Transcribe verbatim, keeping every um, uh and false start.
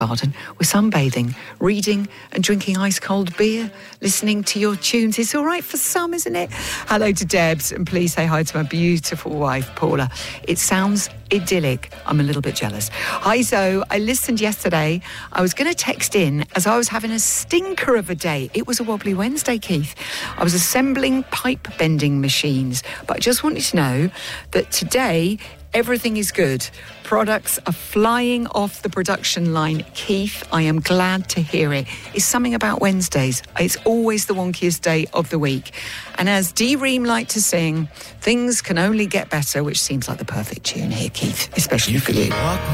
garden. We're sunbathing, reading and drinking ice-cold beer, listening to your tunes. It's all right for some, isn't it? Hello to Debs, and please say hi to my beautiful wife, Paula. It sounds idyllic. I'm a little bit jealous. Hi, Zoe. I listened yesterday. I was going to text in as I was having a stinker of a day. It was a wobbly Wednesday, Keith. I was assembling pipe bending machines, but I just wanted to know that today everything is good. Products are flying off the production line. Keith, I am glad to hear it. It's something about Wednesdays. It's always the wonkiest day of the week. And as Dee Ream liked to sing, things can only get better, which seems like the perfect tune here, Keith, especially for you.